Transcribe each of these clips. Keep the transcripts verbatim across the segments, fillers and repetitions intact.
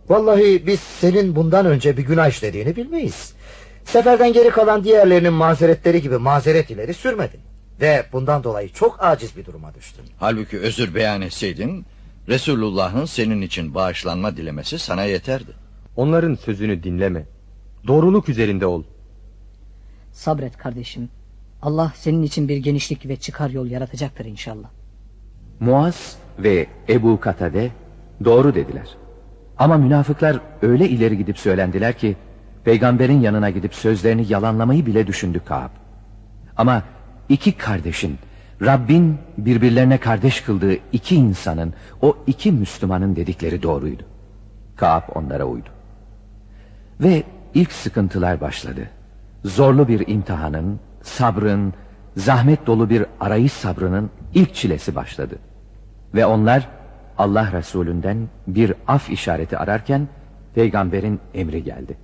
Vallahi biz senin bundan önce bir günah işlediğini bilmeyiz. Seferden geri kalan diğerlerinin mazeretleri gibi mazeret ileri sürmedin. Ve bundan dolayı çok aciz bir duruma düştün. Halbuki özür beyan etseydin, Resulullah'ın senin için bağışlanma dilemesi sana yeterdi. Onların sözünü dinleme. Doğruluk üzerinde ol. Sabret kardeşim. Allah senin için bir genişlik ve çıkar yol yaratacaktır inşallah. Muaz ve Ebu Katade doğru dediler. Ama münafıklar öyle ileri gidip söylendiler ki peygamberin yanına gidip sözlerini yalanlamayı bile düşündü Kâb. Ama iki kardeşin, Rabbin birbirlerine kardeş kıldığı iki insanın, o iki Müslümanın dedikleri doğruydu. Kâb onlara uydu. Ve ilk sıkıntılar başladı. Zorlu bir imtihanın, sabrın, zahmet dolu bir arayış sabrının ilk çilesi başladı. Ve onlar Allah Resulünden bir af işareti ararken peygamberin emri geldi.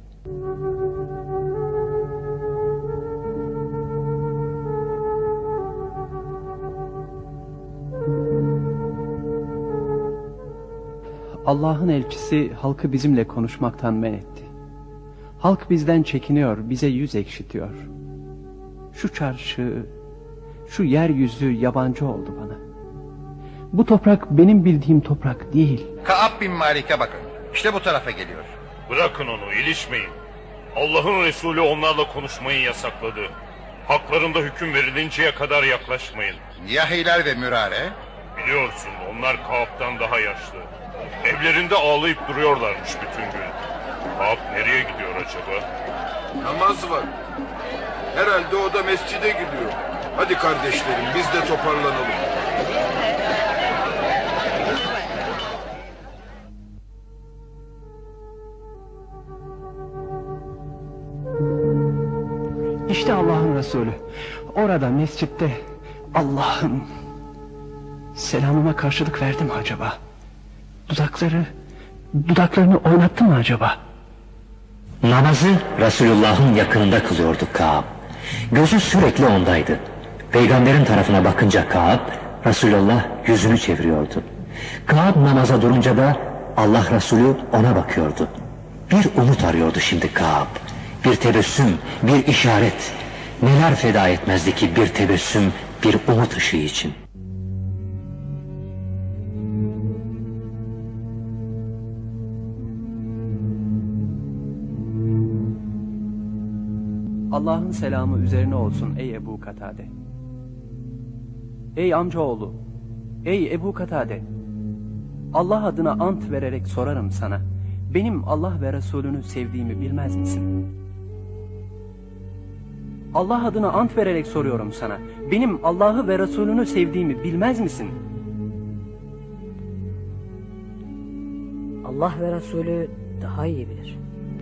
Allah'ın elçisi halkı bizimle konuşmaktan men etti. Halk bizden çekiniyor, bize yüz ekşitiyor. Şu çarşı, şu yeryüzü yabancı oldu bana. Bu toprak benim bildiğim toprak değil. Ka'ab bin Malik'e bakın. İşte bu tarafa geliyor. Bırakın onu, ilişmeyin. Allah'ın Resulü onlarla konuşmayı yasakladı. Haklarında hüküm verilinceye kadar yaklaşmayın. Yahiler ve Mürare? Biliyorsun, onlar Ka'ab'dan daha yaşlı. Evlerinde ağlayıp duruyorlarmış bütün gün. Ka'ab nereye gidiyor acaba? Namaz var. Herhalde o da mescide gidiyor. Hadi kardeşlerim, biz de toparlanalım. İşte Allah'ın Resulü. Orada mescitte. Allah'ım. Selamıma karşılık verdi mi acaba? Dudakları, dudaklarını oynattı mı acaba? Namazı Resulullah'ın yakınında kılıyordu Kâb. Gözü sürekli ondaydı. Peygamberin tarafına bakınca Kâb, Resulullah yüzünü çeviriyordu. Kâb namaza durunca da Allah Resulü ona bakıyordu. Bir umut arıyordu şimdi Kâb. Bir tebessüm, bir işaret. Neler feda etmezdi ki bir tebessüm, bir umut ışığı için. Allah'ın selamı üzerine olsun ey Ebu Katade. Ey amcaoğlu, ey Ebu Katade. Allah adına ant vererek sorarım sana. Benim Allah ve Resulünü sevdiğimi bilmez misin? Allah adına ant vererek soruyorum sana. Benim Allah'ı ve Resulünü sevdiğimi bilmez misin? Allah ve Resulü daha iyi bilir.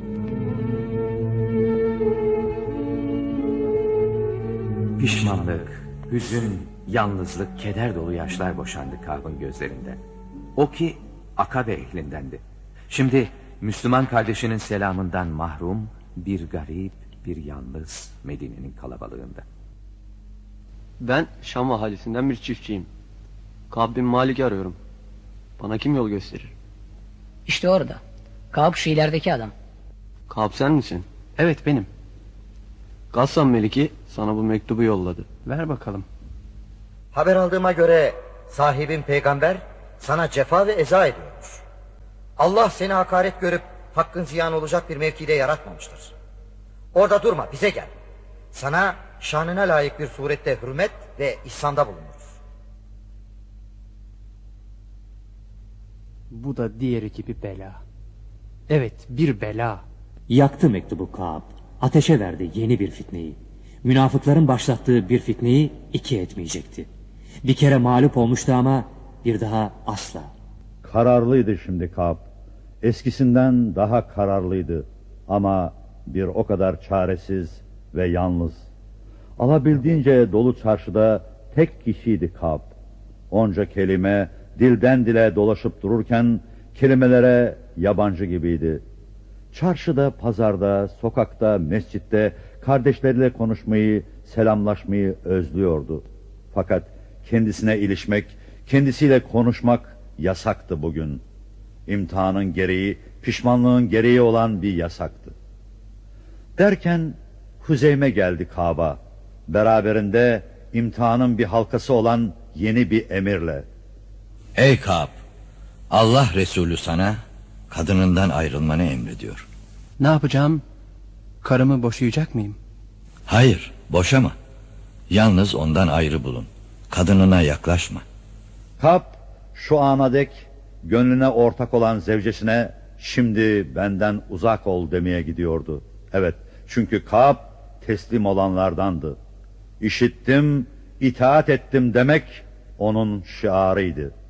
Pişmanlık, hüzün, yalnızlık, keder dolu yaşlar boşandı Kâb'ın gözlerinden. O ki Akabe ehlindendi. Şimdi Müslüman kardeşinin selamından mahrum, bir garip, bir yalnız Medine'nin kalabalığında. Ben Şam ahalisinden bir çiftçiyim. Kâb bin Malik'i arıyorum. Bana kim yol gösterir? İşte orada. Kâb şu ilerideki adam. Kâb sen misin? Evet benim. Gassan Meliki sana bu mektubu yolladı. Ver bakalım. Haber aldığıma göre sahibin peygamber sana cefa ve eza ediyormuş. Allah seni hakaret görüp hakkın ziyan olacak bir mevkide yaratmamıştır. Orada durma, bize gel. Sana şanına layık bir surette hürmet ve ihsanda bulunuruz. Bu da diğeri gibi bela. Evet, bir bela. Yaktı mektubu Kâb. Ateşe verdi yeni bir fitneyi. Münafıkların başlattığı bir fitneyi iki etmeyecekti. Bir kere mağlup olmuştu ama bir daha asla. Kararlıydı şimdi Kâb. Eskisinden daha kararlıydı. Ama bir o kadar çaresiz ve yalnız. Alabildiğince dolu çarşıda tek kişiydi Kâb. Onca kelime dilden dile dolaşıp dururken kelimelere yabancı gibiydi. Çarşıda, pazarda, sokakta, mescitte kardeşleriyle konuşmayı, selamlaşmayı özlüyordu. Fakat kendisine ilişmek, kendisiyle konuşmak yasaktı bugün. İmtihanın gereği, pişmanlığın gereği olan bir yasaktı. Derken Huzeyme geldi Kaab'a. Beraberinde imtihanın bir halkası olan yeni bir emirle. Ey Kaab, Allah Resulü sana kadınından ayrılmanı emrediyor. Ne yapacağım? Karımı boşayacak mıyım? Hayır, boşama. Yalnız ondan ayrı bulun. Kadınına yaklaşma. Kaab şu ana dek gönlüne ortak olan zevcesine şimdi benden uzak ol demeye gidiyordu. Evet, çünkü Kaab teslim olanlardandı. İşittim, itaat ettim demek onun şiarıydı.